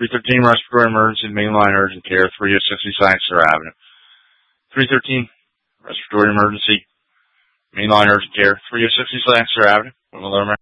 313 respiratory emergency, mainline urgent care, 360 Lancaster Avenue. 313 respiratory emergency, mainline urgent care, 360 Lancaster Avenue.